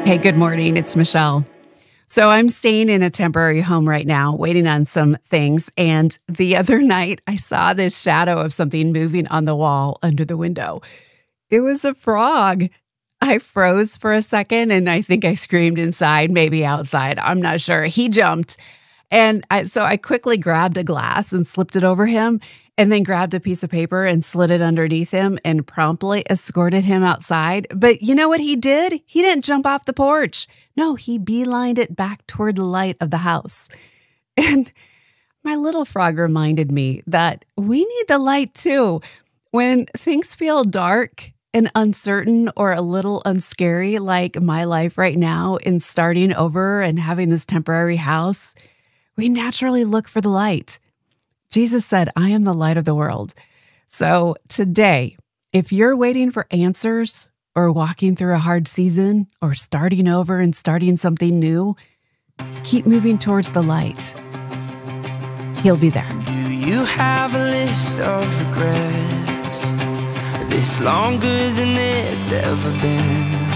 Hey, good morning. It's Michelle. So I'm staying in a temporary home right now, waiting on some things. And the other night, I saw this shadow of something moving on the wall under the window. It was a frog. I froze for a second and I think I screamed inside, maybe outside. I'm not sure. He jumped. So I quickly grabbed a glass and slipped it over him and then grabbed a piece of paper and slid it underneath him and promptly escorted him outside. But you know what he did? He didn't jump off the porch. No, he beelined it back toward the light of the house. And my little frog reminded me that we need the light too. When things feel dark and uncertain or a little unscary, like my life right now in starting over and having this temporary house, we naturally look for the light. Jesus said, I am the light of the world. So today, if you're waiting for answers or walking through a hard season or starting over and starting something new, keep moving towards the light. He'll be there. Do you have a list of regrets? This longer than it's ever been?